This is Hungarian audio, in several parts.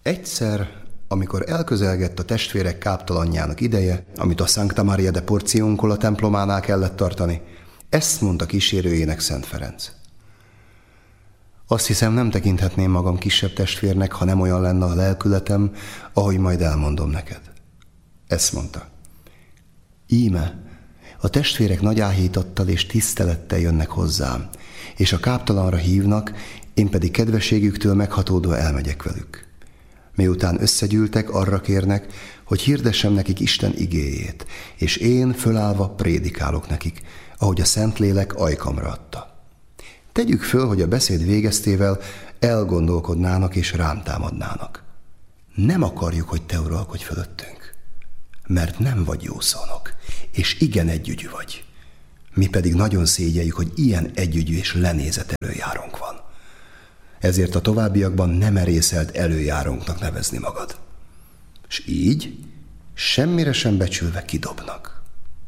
Egyszer, amikor elközelgett a testvérek káptalanjának ideje, amit a Sancta Maria de Porciuncola templománál kellett tartani, ezt mondta kísérőjének Szent Ferenc. Azt hiszem, nem tekinthetném magam kisebb testvérnek, ha nem olyan lenne a lelkületem, ahogy majd elmondom neked. Ezt mondta. Íme, a testvérek nagy áhítattal és tisztelettel jönnek hozzám, és a káptalanra hívnak, én pedig kedvességüktől meghatódva elmegyek velük. Miután összegyűltek, arra kérnek, hogy hirdessem nekik Isten igéjét, és én fölállva prédikálok nekik, ahogy a Szentlélek ajkamra adta. Tegyük föl, hogy a beszéd végeztével elgondolkodnának és rám támadnának. Nem akarjuk, hogy te uralkodj fölöttünk, mert nem vagy jó szónok, és igen együgyű vagy. Mi pedig nagyon szégyeljük, hogy ilyen együgyű és lenézett előjárónk van. Ezért a továbbiakban nem merészelt előjárónknak nevezni magad. És így semmire sem becsülve kidobnak.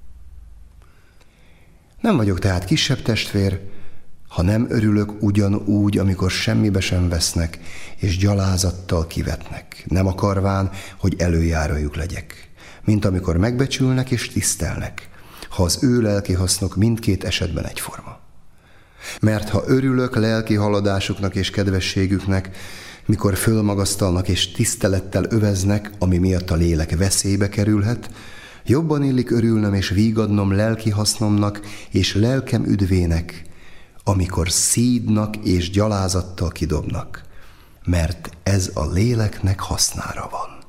Nem vagyok tehát kisebb testvér, ha nem örülök ugyanúgy, amikor semmibe sem vesznek, és gyalázattal kivetnek, nem akarván, hogy előjárójuk legyek, mint amikor megbecsülnek és tisztelnek, ha az ő lelki hasznok mindkét esetben egyforma. Mert ha örülök lelki haladásuknak és kedvességüknek, mikor fölmagasztalnak és tisztelettel öveznek, ami miatt a lélek veszélybe kerülhet, jobban illik örülnöm és vígadnom lelki hasznomnak és lelkem üdvének, amikor szídnak és gyalázattal kidobnak, mert ez a léleknek hasznára van.